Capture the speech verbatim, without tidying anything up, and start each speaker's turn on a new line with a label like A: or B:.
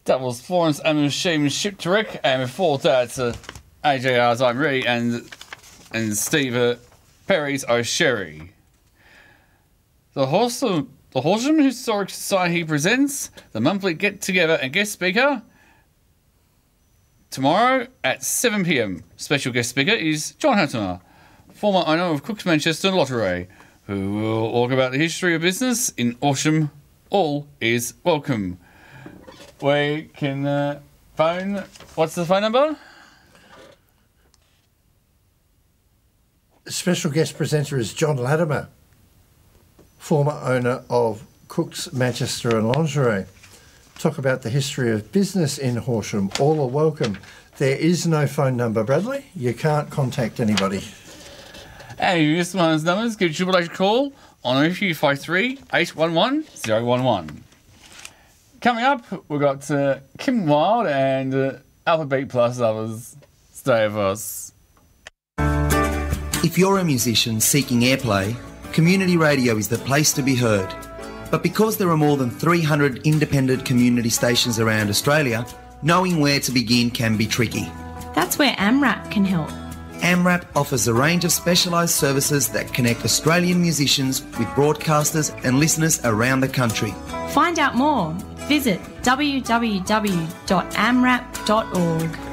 A: That was Florence and Machine Shipterick, and before that, uh, A J R's I'm Ready and and Steve uh, Perry's O'Sherry. The Horsham, the Horsham Historic Society presents the monthly get together and guest speaker tomorrow at seven p m. Special guest speaker is John Hattemer, former owner of Cook's Manchester Lottery, who will talk about the history of business in Horsham. All is welcome. We can uh, phone. What's the phone number?
B: Special guest presenter is John Latimer, former owner of Cook's Manchester and Lingerie. Talk about the history of business in Horsham. All are welcome. There is no phone number, Bradley. You can't contact anybody.
A: And if you missed one of those numbers, give Triple H a call on oh three five three, eight one one, oh one one. Coming up, we've got uh, Kim Wilde and uh, Alphabet Plus others. Stay with us.
C: If you're a musician seeking airplay, community radio is the place to be heard. But because there are more than three hundred independent community stations around Australia, knowing where to begin can be tricky.
D: That's where AMRAP can help.
C: AMRAP offers a range of specialised services that connect Australian musicians with broadcasters and listeners around the country.
D: Find out more. Visit w w w dot amrap dot org.